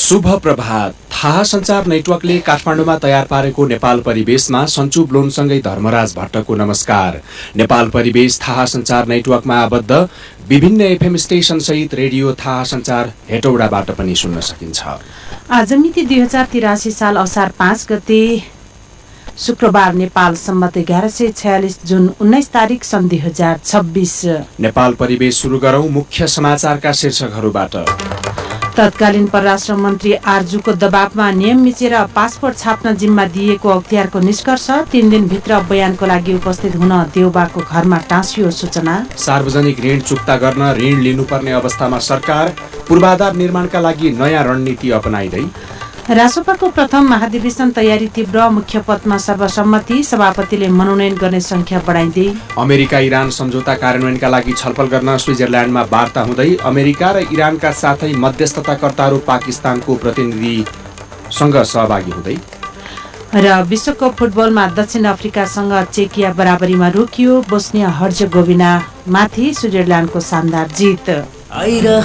शुभ प्रभात। थाहा सञ्चार नेटवर्कले काठमाडौँमा तयार पारेको नेपाल परिवेशमा सञ्चु ब्लोनसँगै धर्मराज भट्टको नमस्कार। नेपाल परिवेश थाहा सञ्चार नेटवर्कमा आबद्ध विभिन्न एफएम स्टेशन सहित रेडियो थाहा सञ्चार हेटौडाबाट पनि सुन्न सकिन्छ। आज मिति 2083 साल असार 5 गते शुक्रबार, नेपाल सम्मत 1146 जुन 19 तारिक सन् 2026। नेपाल परिवेश सुरु गरौं मुख्य समाचारका शीर्षकहरूबाट। तत्कालीन परराष्ट्र मन्त्री आरजुको दबावमा नियम मिचेर पासपोर्ट छाप्न जिम्मा दिएको अख्तियारको निष्कर्ष। 3 दिनभित्र बयानको लागि उपस्थित हुन देउबाको घरमा टाँसियो सूचना। सार्वजनिक ऋण चुक्ता गर्न ऋण लिनुपर्ने अवस्थामा सरकार पूर्वाधार निर्माणका लागि नयाँ रणनीति अपनाइदै। रासोपाको प्रथम महाधिवेशन तयारी तीव्र, मुख्य पदमा सर्वसम्मति, सभापतिले मनोनयन गर्ने संख्या बढाइँदै। अमेरिका इरान सम्झौता कार्यान्वयनका लागि छलफल गर्न स्विजरल्याण्डमा वार्ता हुँदै। अमेरिका र इरानका साथै मध्यस्थताकर्ताहरू पाकिस्तानको प्रतिनिधिसँग सहभागी हुँदै। र विश्वकप फुटबलमा दक्षिण अफ्रिकासँग चेकिया बराबरीमा रोकियो। बोस्निया हर्जगोभिना माथि स्विजरल्याण्डको शानदार जित।